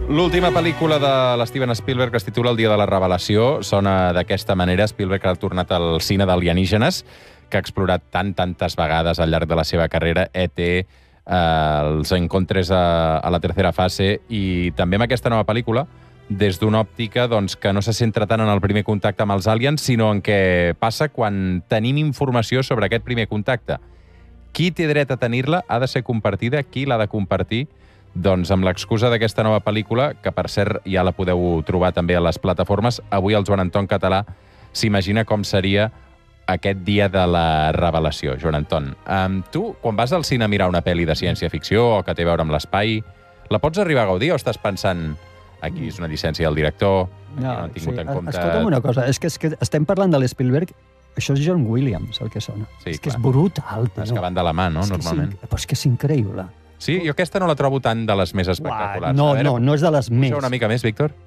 L'última pel·lícula de l'Steven Spielberg, que es titula El dia de la revelació, sona d'aquesta manera. Spielberg ha tornat al cine d'alienígenes, que ha explorat tantes vegades al llarg de la seva carrera, E.T., els encontres a la tercera fase, i també amb aquesta nova pel·lícula, des d'una òptica que no se centra tant en el primer contacte amb els aliens, sinó en què passa quan tenim informació sobre aquest primer contacte. Qui té dret a tenir-la ha de ser compartida, qui l'ha de compartir? Doncs amb l'excusa d'aquesta nova pel·lícula, que per cert ja la podeu trobar també a les plataformes, avui el Joan Anton Català s'imagina com seria aquest dia de la revelació. Joan Anton, tu, quan vas al cine a mirar una pel·li de ciència-ficció o que té a veure amb l'espai, la pots arribar a gaudir o estàs pensant aquí és una llicència del director, aquí no han tingut en compte... Escolta'm una cosa, és que estem parlant de l'Spielberg, això és John Williams, el que sona. Sí, és que és brutal. És que van de la mà, no?, normalment. Però és que és increïble. Sí, jo aquesta no la trobo tant de les més espectaculars. No és de les més. Puja una mica més, Víctor.